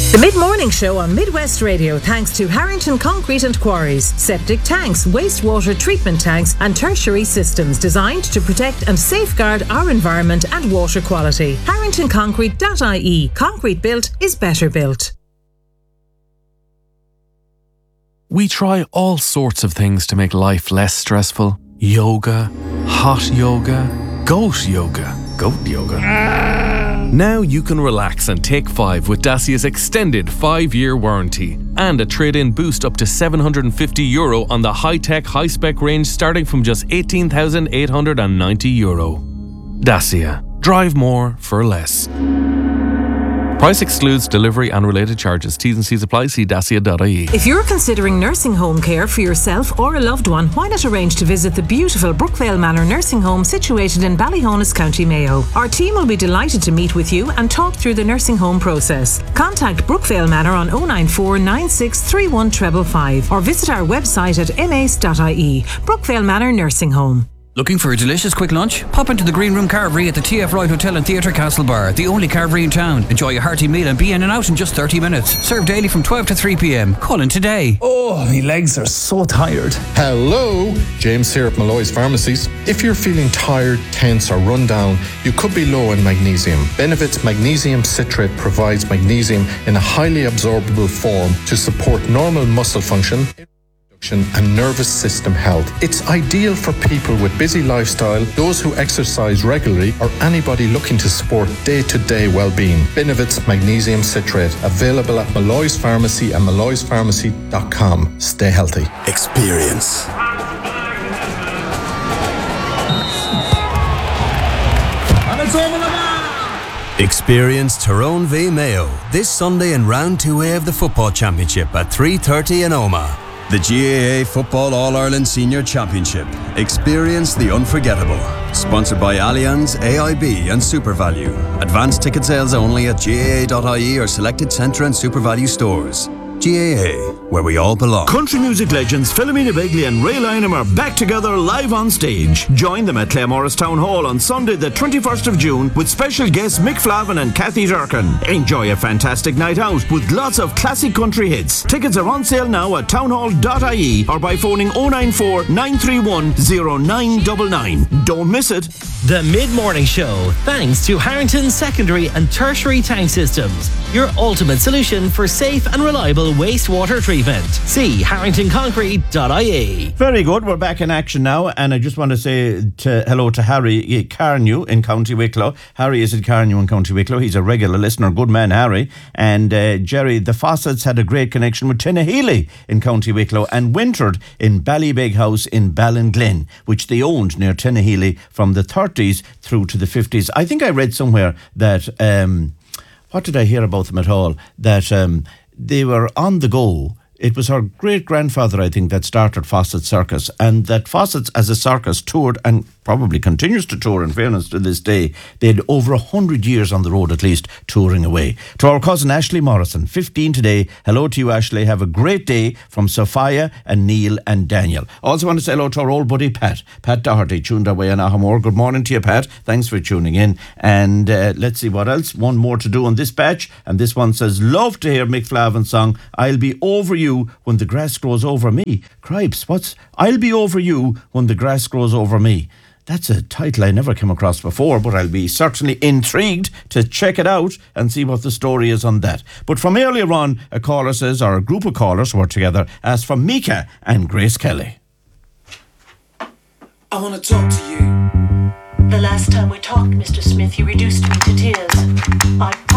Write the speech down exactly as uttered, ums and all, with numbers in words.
The Mid-Morning Show on Midwest Radio, thanks to Harrington Concrete and Quarries, septic tanks, wastewater treatment tanks and tertiary systems designed to protect and safeguard our environment and water quality. harrington concrete dot I E. Concrete built is better built. We try all sorts of things to make life less stressful. Yoga, hot yoga, goat yoga, goat yoga. Now you can relax and take five with Dacia's extended five-year warranty and a trade-in boost up to seven hundred fifty euro on the high-tech, high-spec range starting from just eighteen thousand eight hundred ninety euro. Dacia. Drive more for less. Price excludes delivery and related charges. T's and C's apply. See dacia dot I E. If you're considering nursing home care for yourself or a loved one, why not arrange to visit the beautiful Brookvale Manor Nursing Home situated in Ballyhonus, County Mayo. Our team will be delighted to meet with you and talk through the nursing home process. Contact Brookvale Manor on oh nine four nine six three one five five five or visit our website at m a c e dot I E. Brookvale Manor Nursing Home. Looking for a delicious quick lunch? Pop into the Green Room Carvery at the T F Wright Hotel and Theatre Castle Bar, the only carvery in town. Enjoy a hearty meal and be in and out in just thirty minutes. Served daily from twelve to three p.m. Call in today. Oh, my legs are so tired. Hello, James here at Malloy's Pharmacies. If you're feeling tired, tense or run down, you could be low in magnesium. Benefit's magnesium citrate provides magnesium in a highly absorbable form to support normal muscle function and nervous system health. It's ideal for people with busy lifestyle, those who exercise regularly, or anybody looking to support day-to-day well-being. Benefit's Magnesium Citrate, available at Malloy's Pharmacy and malloys pharmacy dot com. Stay healthy. Experience. Experience Tyrone v Mayo this Sunday in round two A of the Football Championship at three thirty in Omagh. The G A A Football All-Ireland Senior Championship. Experience the unforgettable. Sponsored by Allianz, A I B and SuperValue. Advanced ticket sales only at G A A dot I E or selected Centre and SuperValue stores. G A A, where we all belong. Country music legends Philomena Begley and Ray Lynham are back together live on stage. Join them at Claremorris Town Hall on Sunday the twenty-first of June with special guests Mick Flavin and Kathy Durkin. Enjoy a fantastic night out with lots of classic country hits. Tickets are on sale now at townhall dot I E or by phoning oh nine four nine three one oh nine nine nine. Don't miss it. The Mid-Morning Show, thanks to Harrington Secondary and Tertiary Tank Systems, your ultimate solution for safe and reliable wastewater treatment. See harrington concrete dot I E. Very good. We're back in action now, and I just want to say to, hello to Harry Carnew in County Wicklow. Harry is in Carnew in County Wicklow. He's a regular listener. Good man, Harry. And uh, Jerry, the Fawcett's had a great connection with Tinnahealy in County Wicklow and wintered in Ballybeg House in Ballinglen, which they owned near Tinnahealy from the thirties through to the fifties. I think I read somewhere that, um, what did I hear about them at all? That um, they were on the go. It was her great-grandfather, I think, that started Fawcett Circus, and that Fawcett's as a circus toured and probably continues to tour, in fairness to this day. They had over a hundred years on the road at least, touring away. To our cousin Ashley Morrison, fifteen today. Hello to you, Ashley. Have a great day from Sophia and Neil and Daniel. Also want to say hello to our old buddy Pat. Pat Doherty, tuned away in Ahamore. Good morning to you, Pat. Thanks for tuning in. And uh, let's see what else. One more to do on this batch. And this one says, love to hear Mick Flavin's song, I'll Be Over You When the Grass Grows Over Me. Cripes, what's I'll Be Over You When the Grass Grows Over Me? That's a title I never came across before, but I'll be certainly intrigued to check it out and see what the story is on that. But from earlier on, a caller says, or a group of callers who were together, asked for Mika and Grace Kelly. I want to talk to you. The last time we talked, Mister Smith, you reduced me to tears. I